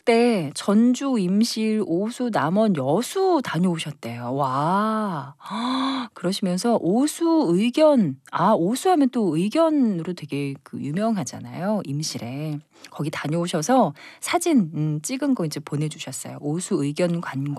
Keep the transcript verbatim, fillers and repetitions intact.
그때 전주, 임실, 오수, 남원, 여수 다녀오셨대요. 와. 그러시면서 오수 의견 아 오수하면 또 의견으로 되게 그 유명하잖아요, 임실에. 거기 다녀오셔서 사진 음 찍은 거 이제 보내주셨어요. 오수 의견 관광.